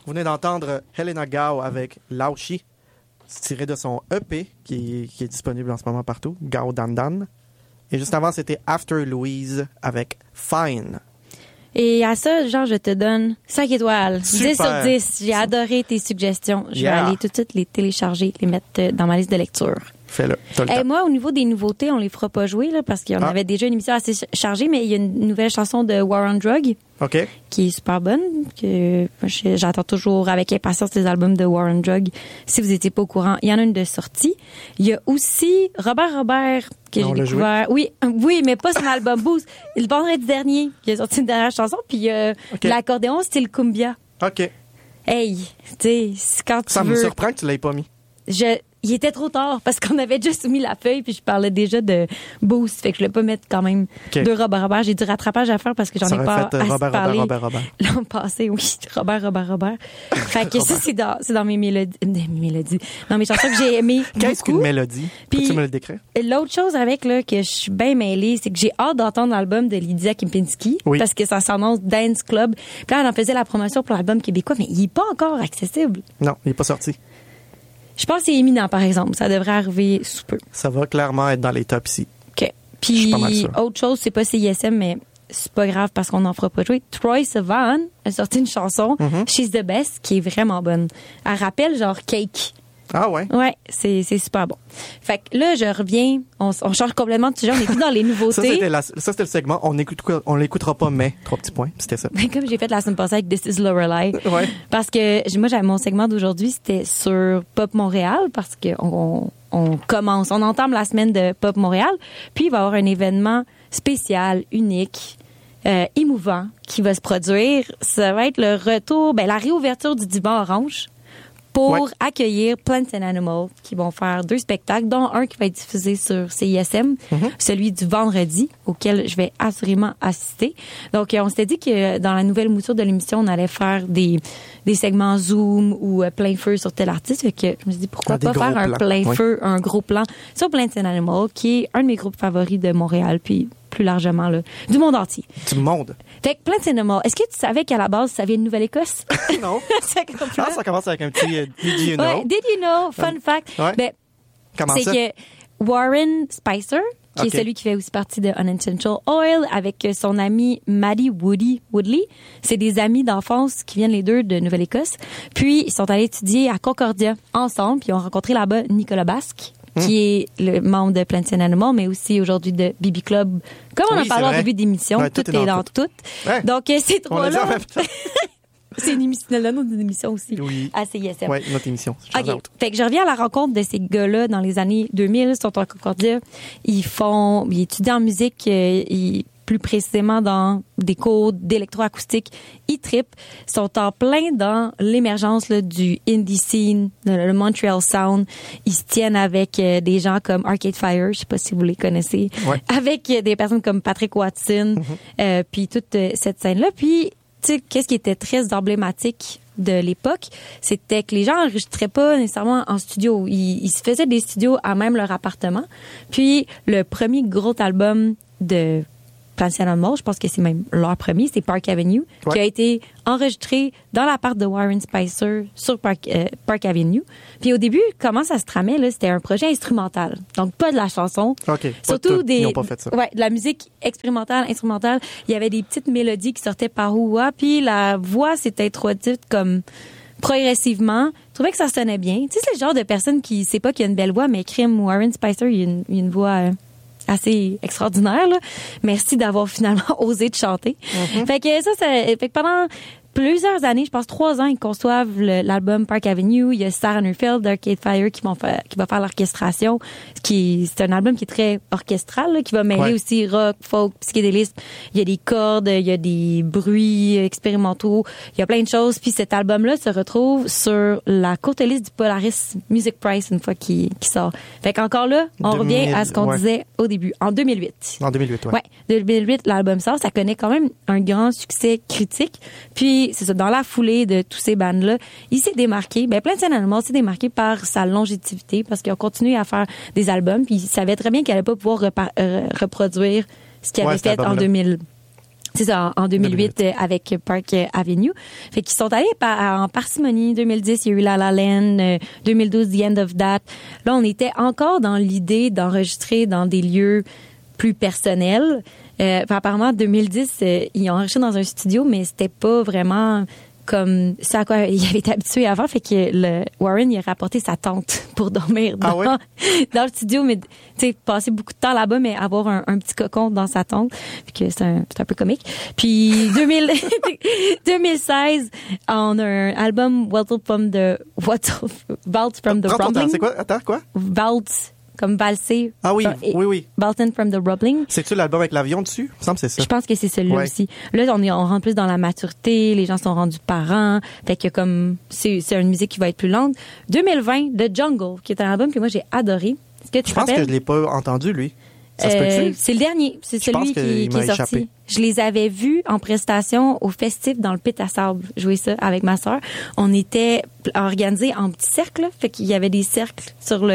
Vous venez d'entendre Helena Gao avec Laoshi, tiré de son EP qui est disponible en ce moment partout, Gao Dan Dan. Et juste avant, c'était After Louise avec Fine. Et à ça, genre, je te donne 5 étoiles. Super. 10 sur 10. J'ai adoré tes suggestions. Je vais aller tout de suite les télécharger, les mettre dans ma liste de lecture. Fais-le. T'as le temps. Moi, au niveau des nouveautés, on les fera pas jouer là, parce qu'on avait déjà une émission assez chargée, mais il y a une nouvelle chanson de War on Drug OK. qui est super bonne, que j'attends toujours avec impatience les albums de War on Drug. Si vous n'étiez pas au courant, il y en a une de sortie. Il y a aussi Robert que j'ai découvert. Oui, mais pas son album Boost. Le vendredi dernier, il a sorti une dernière chanson, puis l'accordéon style cumbia. OK. Hey, tu sais, quand tu Ça veux... me surprend que tu l'aies pas mis. Il était trop tard parce qu'on avait déjà soumis la feuille puis je parlais déjà de Boost. Fait que je voulais pas mettre quand même deux Robert. J'ai du rattrapage à faire parce que j'en ai pas assez parlé l'an passé. Oui, Robert. Fait que ça, c'est dans mes mélodies. Dans mes chansons que j'ai aimées Qu'est-ce qu'une mélodie? Peux-tu me le décrire? L'autre chose avec là que je suis bien mêlée, c'est que j'ai hâte d'entendre l'album de Lydia Kempinski parce que ça s'annonce Dance Club. Puis là, on en faisait la promotion pour l'album québécois, mais il est pas encore accessible. Non, il est pas sorti. Je pense que c'est imminent, par exemple. Ça devrait arriver sous peu. Ça va clairement être dans les tops ici. OK. Puis, autre chose, c'est pas CISM, mais c'est pas grave parce qu'on n'en fera pas jouer. Troye Sivan a sorti une chanson, She's the Best, qui est vraiment bonne. Elle rappelle genre Cake. Ah ouais? Ouais, c'est super bon. Fait que là, je reviens, on change complètement de sujet, on est plus dans les nouveautés. Ça, c'était le segment, on l'écoutera pas, mais 3 petits points, c'était ça. Mais comme j'ai fait la semaine passée avec This is Lorelai. Ouais. Parce que moi, j'avais mon segment d'aujourd'hui, c'était sur Pop Montréal, parce que on entame la semaine de Pop Montréal, puis il va y avoir un événement spécial, unique, émouvant, qui va se produire. Ça va être le retour, la réouverture du Divan Orange, pour accueillir Plants and Animals, qui vont faire 2 spectacles, dont un qui va être diffusé sur CISM, celui du vendredi, auquel je vais assurément assister. Donc, on s'était dit que dans la nouvelle mouture de l'émission, on allait faire des segments Zoom ou plein feu sur tel artiste. Fait que je me suis dit, pourquoi pas faire un plein feu, un gros plan sur Plants and Animals, qui est un de mes groupes favoris de Montréal, puis plus largement, là, du monde entier. Du monde? Fait que Plants and Animals, est-ce que tu savais qu'à la base, ça vient de Nouvelle-Écosse? Non. Ça commence avec un petit Did you know? Ouais, Did you know? Fun fact. Ouais. Comment ça? C'est que Warren Spicer, qui est celui qui fait aussi partie de Unessential Oil, avec son ami Maddie Woodley, c'est des amis d'enfance qui viennent les deux de Nouvelle-Écosse. Puis, ils sont allés étudier à Concordia ensemble, puis ils ont rencontré là-bas Nicolas Basque, qui est le membre de Plants and Animals, mais aussi aujourd'hui de BB Club. Comme on en parlait au début d'émission, tout est dans tout. Ouais. Donc, ces trois-là... C'est une émission aussi. Oui. À CISM. Oui, notre émission. Okay. Fait que je reviens à la rencontre de ces gars-là dans les années 2000. Ils sont en Concordia. Ils étudient en musique, plus précisément dans des cours d'électroacoustique. Ils trippent. Ils sont en plein dans l'émergence là, du indie scene, le Montreal Sound. Ils se tiennent avec des gens comme Arcade Fire, je sais pas si vous les connaissez, avec des personnes comme Patrick Watson, puis toute cette scène-là. Puis, tu sais, qu'est-ce qui était très emblématique de l'époque, c'était que les gens enregistraient pas nécessairement en studio. Ils se faisaient des studios à même leur appartement. Puis, le premier gros album de Plants and Animals, je pense que c'est même leur premier, c'est Park Avenue, qui a été enregistré dans l'appart de Warren Spicer sur Park Avenue. Puis au début, comment ça se tramait, là, c'était un projet instrumental. Donc, pas de la chanson. OK. Surtout ils n'ont pas fait ça. Ouais, de la musique expérimentale, instrumentale. Il y avait des petites mélodies qui sortaient par Oua, puis la voix s'est introduite comme progressivement. Je trouvais que ça sonnait bien. Tu sais, c'est le genre de personne qui sait pas qu'il y a une belle voix, mais crime Warren Spicer, il y a une voix assez extraordinaire, là. Merci d'avoir finalement osé de chanter. Fait que fait que pendant plusieurs années, je pense 3 ans, ils conçoivent l'album Park Avenue. Il y a Sarah Neufeld d'Arcade Fire qui va faire l'orchestration. C'est un album qui est très orchestral, là, qui va mêler aussi rock, folk, psychédélisme. Il y a des cordes, il y a des bruits expérimentaux. Il y a plein de choses. Puis cet album-là se retrouve sur la courte liste du Polaris Music Prize une fois qu'il sort. Fait qu'encore là, on revient à ce qu'on disait au début, en 2008. En 2008, ouais. 2008, l'album sort. Ça connaît quand même un grand succès critique. Puis, c'est ça, dans la foulée de tous ces bands-là, il s'est démarqué. Plants and Animals s'est démarqué par sa longévité parce qu'il a continué à faire des albums. Puis, il savait très bien qu'il allait pas pouvoir reproduire ce qu'il avait fait en C'est ça, en 2008 avec Park Avenue. Fait qu'ils sont allés en parcimonie. 2010, il y a eu La La Land. 2012, The End of That. Là, on était encore dans l'idée d'enregistrer dans des lieux plus personnels. Apparemment, en 2010, ils ont enregistré dans un studio, mais c'était pas vraiment comme ça à quoi il avait été habitué avant. Fait que Warren, il a rapporté sa tente pour dormir dans le studio, mais tu sais, passer beaucoup de temps là-bas, mais avoir un petit cocon dans sa tente. Puis que c'est un peu comique. Puis 2016, on a un album Waltz from the Rumbling. C'est quoi? Attends, quoi? Waltz. Comme valser. Ah oui, oui. Waltzing from the Rumbling. C'est-tu l'album avec l'avion dessus? Il me semble que c'est ça. Je pense que c'est celui-là aussi. Là, on rentre plus dans la maturité, les gens sont rendus parents. Fait que comme, c'est une musique qui va être plus lente. 2020, The Jungle, qui est un album que moi j'ai adoré. Est-ce que tu te rappelles? Je pense que je l'ai pas entendu, lui. Ça se peut-tu? C'est le dernier. C'est celui qui est sorti. Échappé. Je les avais vus en prestation au festif dans le pit à sable, jouer ça avec ma sœur. On était organisés en petits cercles, fait qu'il y avait des cercles sur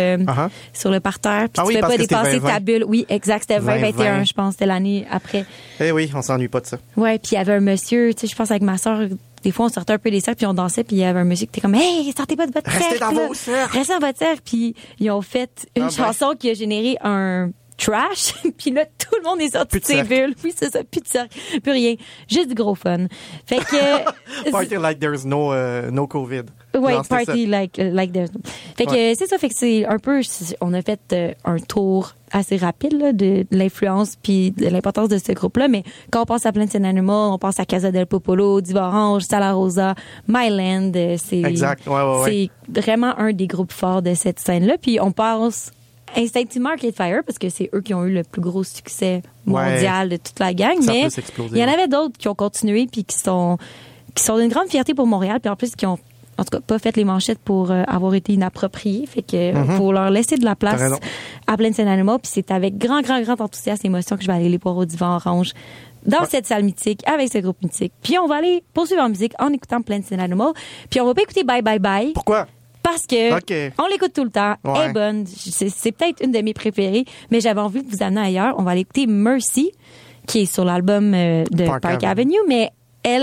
le parterre, puis tu ne pouvais pas dépasser ta bulle. Oui, exact, c'était 2021, je pense, c'était l'année après. Eh oui, on s'ennuie pas de ça. Ouais, puis il y avait un monsieur, tu sais, je pense avec ma sœur, des fois on sortait un peu des cercles puis on dansait, puis il y avait un monsieur qui était comme hey, sortez pas de votre cercle. Restez dans vos cercles. Restez dans votre cercle, puis ils ont fait une chanson qui a généré un trash, puis là tout le monde est sorti de ses bulles. Oui, c'est ça, plus de cercle, plus rien, juste du gros fun. Fait que party like there's no COVID. Ouais, party like there's no. Fait que c'est ça, fait que c'est un peu, on a fait un tour assez rapide là, de l'influence puis de l'importance de ce groupe-là, mais quand on pense à Plants and Animals, on pense à Casa del Popolo, Diva Orange, Sala Rosa, Myland, c'est exact. C'est vraiment un des groupes forts de cette scène-là, puis on pense instinctivement Arcade Fire parce que c'est eux qui ont eu le plus gros succès mondial de toute la gang, mais il y en avait d'autres qui ont continué puis qui sont d'une grande fierté pour Montréal, puis en plus qui ont en tout cas pas fait les manchettes pour avoir été inappropriés, fait que faut leur laisser de la place à Plants and Animals, puis c'est avec grand enthousiasme et émotion que je vais aller les voir au Divan Orange dans cette salle mythique avec ce groupe mythique. Puis on va aller poursuivre en musique en écoutant Plants and Animals, puis on va pas écouter Bye Bye Bye. Pourquoi? Parce que on l'écoute tout le temps. Elle est bonne. C'est peut-être une de mes préférées, mais j'avais envie de vous amener ailleurs. On va aller écouter Mercy, qui est sur l'album de Park Avenue, mais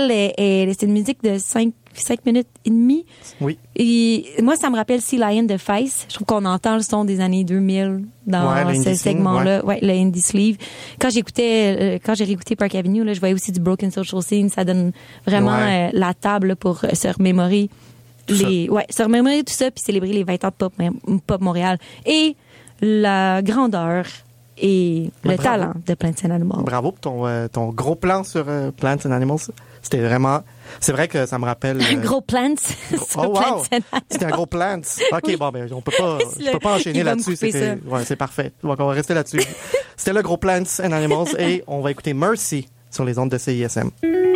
c'est une musique de 5 minutes et demie. Oui. Et moi, ça me rappelle Sea Lion de Feist. Je trouve qu'on entend le son des années 2000 dans ce segment-là. Ouais, le Indie Sleeve. Quand j'ai réécouté Park Avenue, là, je voyais aussi du Broken Social Scene. Ça donne vraiment la table là, pour se remémorer se remémorer tout ça puis célébrer les 20 ans de Pop Montréal et la grandeur et le talent de Plants and Animals. Bravo pour ton gros plan sur Plants and Animals. C'était vraiment... C'est vrai que ça me rappelle... Un gros Plants sur Plants and Animals. C'était un gros Plants. OK, bon, ben, je peux pas enchaîner là-dessus. C'est parfait. Donc, on va rester là-dessus. C'était le gros Plants and Animals et on va écouter Mercy sur les ondes de CISM.